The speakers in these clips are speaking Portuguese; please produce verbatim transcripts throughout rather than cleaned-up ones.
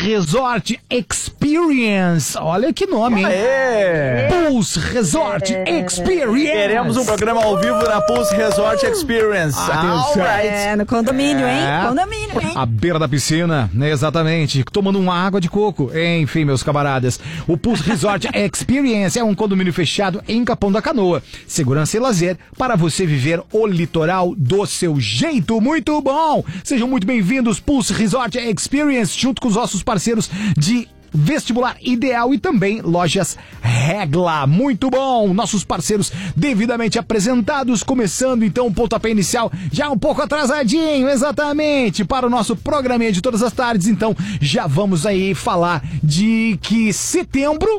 Resort Experience. Olha que nome, hein? Aê! Pulse Resort Experience. Queremos um programa ao vivo na Pulse Resort Experience. Atenção. É, no condomínio, hein? É. Condomínio, hein? À beira da piscina, né, exatamente, tomando uma água de coco. Enfim, meus camaradas, o Pulse Resort Experience é um condomínio fechado em Capão da Canoa. Segurança e lazer para você viver o litoral do seu jeito. Muito bom! Sejam muito bem-vindos, Pulse Resort Experience, junto com os nossos parceiros de Vestibular Ideal e também Lojas Regla. Muito bom! Nossos parceiros devidamente apresentados, começando então o pontapé inicial, já um pouco atrasadinho, exatamente, para o nosso programinha de todas as tardes. Então, já vamos aí falar de que setembro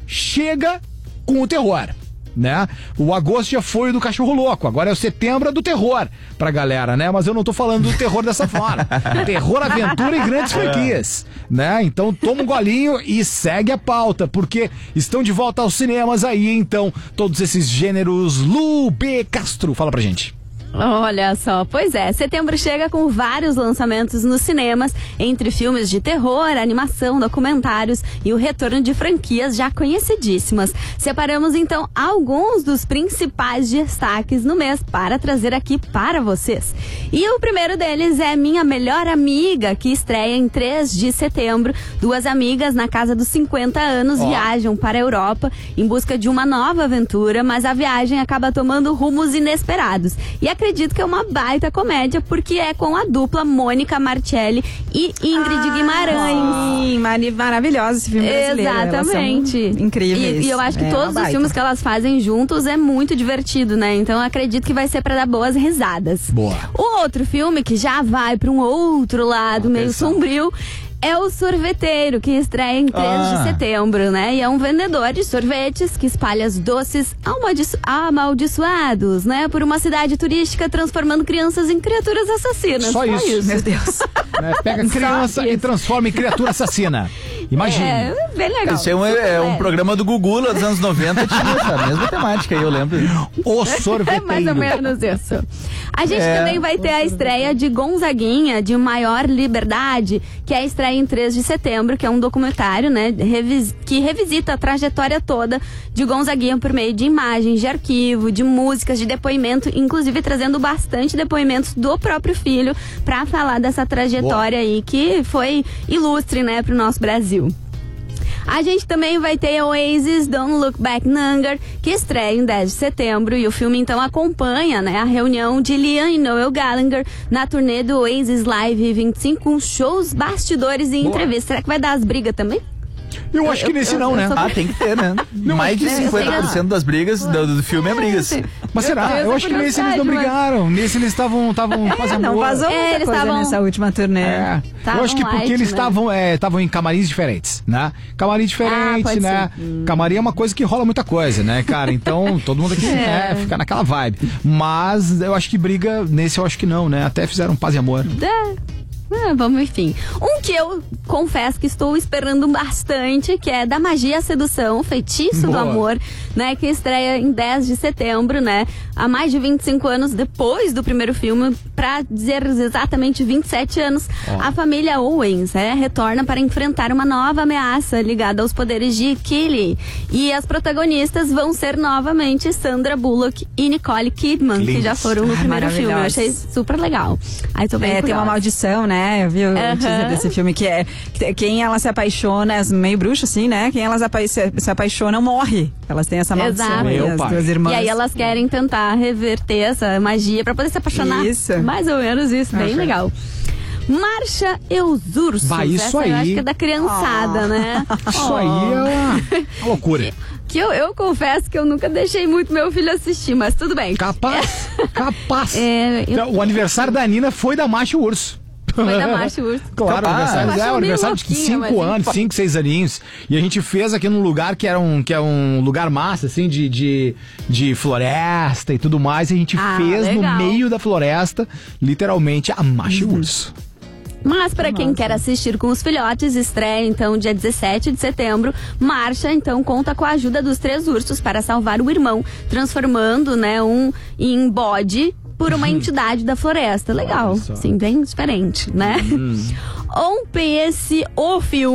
chega com o terror, né? O agosto já foi o do cachorro louco, agora é o setembro do terror pra galera, né? Mas eu não tô falando do terror dessa forma. Terror, aventura e grandes franquias, né? Então toma um golinho e segue a pauta, porque estão de volta aos cinemas aí, então, todos esses gêneros. Lu B. Castro, fala pra gente. Olha só, pois é, setembro chega com vários lançamentos nos cinemas, entre filmes de terror, animação, documentários e o retorno de franquias já conhecidíssimas. Separamos então alguns dos principais destaques no mês para trazer aqui para vocês. E o primeiro deles é Minha Melhor Amiga, que estreia em três de setembro. Duas amigas na casa dos cinquenta anos oh. viajam para a Europa em busca de uma nova aventura, mas a viagem acaba tomando rumos inesperados. E a acredito que é uma baita comédia, porque é com a dupla Mônica Marcelli e Ingrid ah, Guimarães. Sim, mar- maravilhoso esse filme brasileiro. Exatamente. Incríveis. E, e eu acho que é todos os filmes que elas fazem juntos é muito divertido, né? Então eu acredito que vai ser pra dar boas risadas. Boa. O outro filme que já vai pra um outro lado, meio sombrio, é o Sorveteiro, que estreia em três ah. de setembro, né? E é um vendedor de sorvetes que espalha os doces amaldiço- amaldiçoados, né? Por uma cidade turística, transformando crianças em criaturas assassinas. Só, Só isso. isso. Meu Deus. É, pega criança e transforma em criatura assassina. Imagina. É, bem legal. Isso é um, é um programa do Gugu lá dos anos noventa, tinha essa mesma temática aí, eu lembro. O Sorveteiro. É mais ou menos isso. A gente É. também vai ter a estreia de Gonzaguinha, de Maior Liberdade, que é a estreia em três de setembro, que é um documentário, né, revis- que revisita a trajetória toda de Gonzaguinha por meio de imagens, de arquivo, de músicas, de depoimento, inclusive trazendo bastante depoimentos do próprio filho pra falar dessa trajetória Boa. aí que foi ilustre, né, pro nosso Brasil. A gente também vai ter Oasis, Don't Look Back in Anger, que estreia em dez de setembro, e o filme então acompanha, né, a reunião de Liam e Noel Gallagher na turnê do Oasis Live vinte e cinco, com shows, bastidores e entrevistas. Será que vai dar as brigas também? Eu acho que nesse eu, não, eu né? sou... Ah, tem que ter, né? Não, Mais de é, cinquenta por cento das brigas do, do filme é brigas. Mas será? Eu, eu acho que nesse eles não brigaram. Mas... Nesse eles estavam estavam é, fazendo não vazou muita é, eles coisa tavam... nessa última turnê. É. Eu acho que porque light, eles né? estavam é, estavam em camarins diferentes, né? Camarim diferente, ah, né? Hum. Camarim é uma coisa que rola muita coisa, né, cara? Então todo mundo aqui é. né, fica naquela vibe. Mas eu acho que briga, nesse eu acho que não, né? Até fizeram paz e amor. É. Ah, vamos, enfim. Um que eu confesso que estou esperando bastante, que é Da Magia à Sedução, Feitiço Boa. do Amor, né? Que estreia em dez de setembro, né? Há mais de vinte e cinco anos depois do primeiro filme, pra dizer exatamente vinte e sete anos, oh. a família Owens, né, retorna para enfrentar uma nova ameaça ligada aos poderes de Killy. E as protagonistas vão ser novamente Sandra Bullock e Nicole Kidman, Lindas. que já foram no Ah, primeiro filme. Eu achei super legal. Aí tô bem É, tem uma maldição, né? Eu vi o Uhum. teaser desse filme, que é que quem ela se apaixona, meio bruxa assim, né? Quem elas apa- se, se apaixonam morre. Elas têm essa maldição. Exato. Aí, Meu as pai. duas irmãs. E aí elas querem tentar reverter essa magia pra poder se apaixonar. Isso. Mais ou menos isso, bem Uhum. legal. Marcha e os Ursos. Vai, isso Essa aí. Eu acho que é da criançada, Oh. né? Isso aí é uma, uma loucura. Que eu, eu confesso que eu nunca deixei muito meu filho assistir, mas tudo bem. Capaz, capaz. É, eu- Então, o aniversário da Nina foi da Macho Urso. Foi da Marcha e Urso. Claro, Capaz. o aniversário, Mas é, eu o meio aniversário de louquinha, cinco mas anos, cinco, seis aninhos. E a gente fez aqui num lugar que era um, que é um lugar massa, assim, de, de, de floresta e tudo mais. E a gente Ah, fez legal. no meio da floresta, literalmente, a Macho e Urso. Mas para quem quer assistir com os filhotes, estreia então dia dezessete de setembro. Marcha então conta com a ajuda dos três ursos para salvar o irmão, transformando, né, um em bode por uma entidade da floresta. Legal, sim, bem diferente, né? Ontem esse o filme